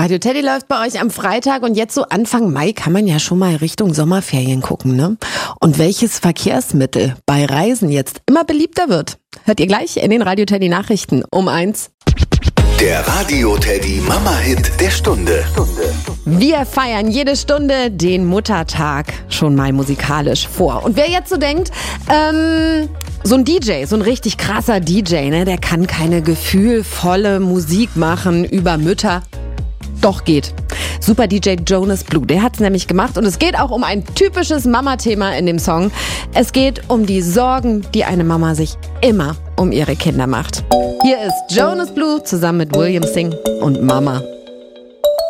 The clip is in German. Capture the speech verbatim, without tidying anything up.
Radio Teddy läuft bei euch am Freitag und jetzt so Anfang Mai kann man ja schon mal Richtung Sommerferien gucken, ne? Und welches Verkehrsmittel bei Reisen jetzt immer beliebter wird, hört ihr gleich in den Radio Teddy Nachrichten um eins. Der Radio Teddy Mama-Hit der Stunde. Wir feiern jede Stunde den Muttertag schon mal musikalisch vor. Und wer jetzt so denkt, ähm, so ein D J, so ein richtig krasser D J, ne, der kann keine gefühlvolle Musik machen über Mütter. Doch geht. Super D J Jonas Blue, der hat's nämlich gemacht und es geht auch um ein typisches Mama-Thema in dem Song. Es geht um die Sorgen, die eine Mama sich immer um ihre Kinder macht. Hier ist Jonas Blue zusammen mit William Singh und Mama.